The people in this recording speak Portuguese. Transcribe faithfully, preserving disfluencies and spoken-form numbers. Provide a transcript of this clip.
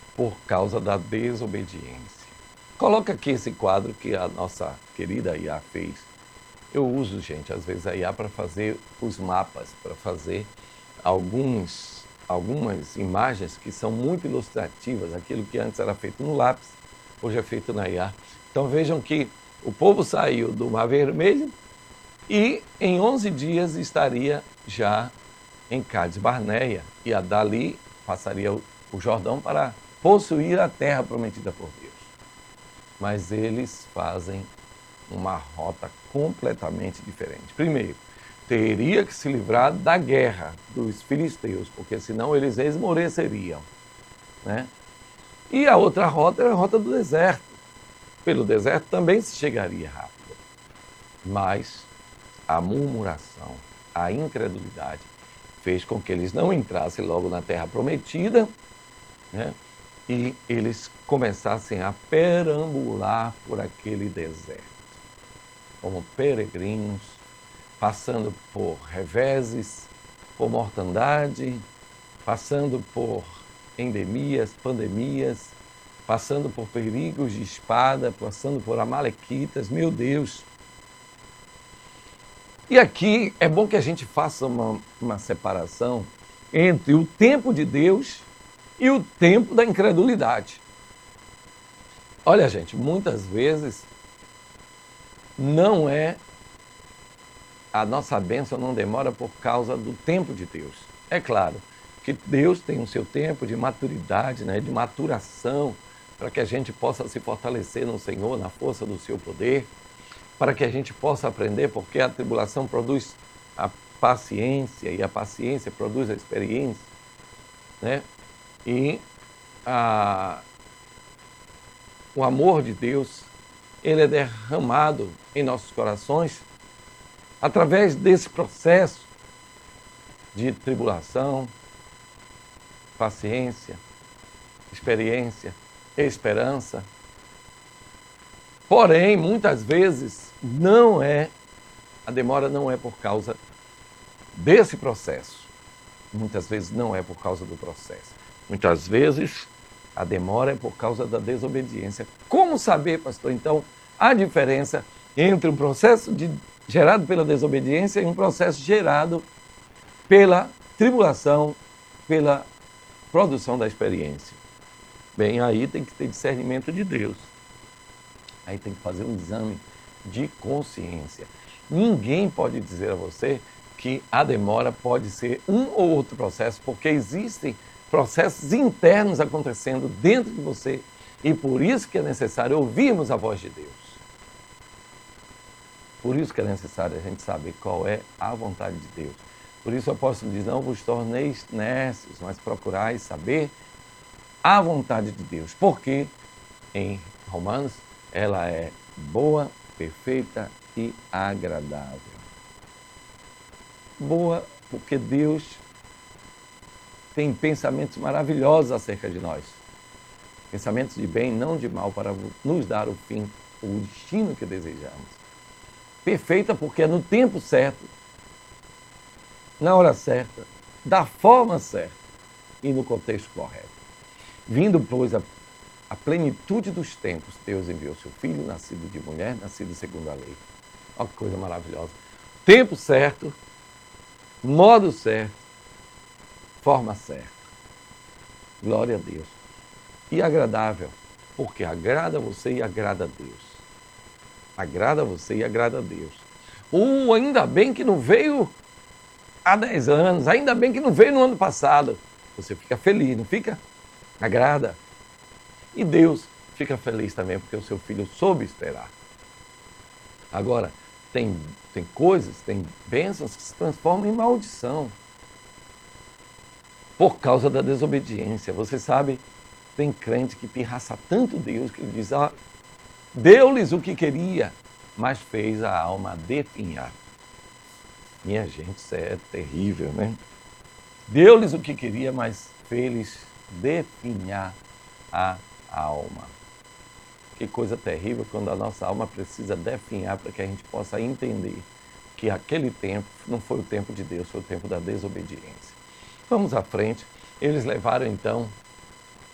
por causa da desobediência. Coloca aqui esse quadro que a nossa querida I A fez. Eu uso, gente, às vezes a I A para fazer os mapas, para fazer alguns, algumas imagens que são muito ilustrativas. Aquilo que antes era feito no lápis, hoje é feito na I A. Então vejam que o povo saiu do Mar Vermelho e em onze dias estaria já em Cádiz Barneia, e a dali passaria o Jordão para possuir a terra prometida por Deus. Mas eles fazem uma rota completamente diferente. Primeiro, teria que se livrar da guerra dos filisteus, porque senão eles esmoreceriam, né? E a outra rota era a rota do deserto. Pelo deserto também se chegaria rápido. Mas a murmuração, a incredulidade, fez com que eles não entrassem logo na terra prometida, né? E eles começassem a perambular por aquele deserto, como peregrinos, passando por reveses, por mortandade, passando por endemias, pandemias, passando por perigos de espada, passando por amalequitas, meu Deus. E aqui é bom que a gente faça uma, uma separação entre o tempo de Deus e o tempo da incredulidade. Olha, gente, muitas vezes não é a nossa bênção não demora por causa do tempo de Deus. É claro que Deus tem o seu tempo de maturidade, né, de maturação, para que a gente possa se fortalecer no Senhor, na força do seu poder, para que a gente possa aprender, porque a tribulação produz a paciência e a paciência produz a experiência, né? E a, o amor de Deus, ele é derramado em nossos corações através desse processo de tribulação, paciência, experiência, esperança. Porém, muitas vezes, não é, a demora não é por causa desse processo. Muitas vezes não é por causa do processo. Muitas vezes, a demora é por causa da desobediência. Como saber, pastor, então, a diferença entre um processo de, gerado pela desobediência e um processo gerado pela tribulação, pela produção da experiência? Bem, aí tem que ter discernimento de Deus. Aí tem que fazer um exame de consciência. Ninguém pode dizer a você que a demora pode ser um ou outro processo, porque existem processos internos acontecendo dentro de você e por isso que é necessário ouvirmos a voz de Deus. Por isso que é necessário a gente saber qual é a vontade de Deus. Por isso o apóstolo diz, não vos torneis necios, mas procurai saber a vontade de Deus. Porque em Romanos ela é boa, perfeita e agradável. Boa porque Deus tem pensamentos maravilhosos acerca de nós. Pensamentos de bem, não de mal, para nos dar o fim, o destino que desejamos. Perfeita porque é no tempo certo, na hora certa, da forma certa e no contexto correto. Vindo, pois, a, a plenitude dos tempos, Deus enviou seu Filho, nascido de mulher, nascido segundo a lei. Olha que coisa maravilhosa. Tempo certo, modo certo, forma certa. Glória a Deus. E agradável, porque agrada a você e agrada a Deus. Agrada a você e agrada a Deus. Ou ainda bem que não veio há dez anos, ainda bem que não veio no ano passado. Você fica feliz, não fica? Agrada. E Deus fica feliz também, porque o seu filho soube esperar. Agora, tem, tem coisas, tem bênçãos que se transformam em maldição por causa da desobediência. Você sabe, tem crente que pirraça tanto Deus que ele diz, ah, deu-lhes o que queria, mas fez a alma definhar. Minha gente, isso é terrível, né? Deu-lhes o que queria, mas fez definhar a alma. Que coisa terrível quando a nossa alma precisa definhar para que a gente possa entender que aquele tempo não foi o tempo de Deus, foi o tempo da desobediência. Vamos à frente. Eles levaram então